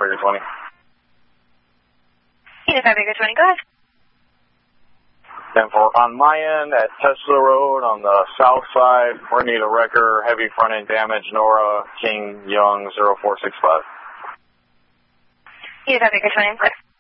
Baker 20. Unit 5 Baker 20, go ahead. 10-4. On my end at Tesla Road on the south side, we're in need of wrecker, heavy front end damage, Nora King Young 0465. Unit 5 Baker 20, clear.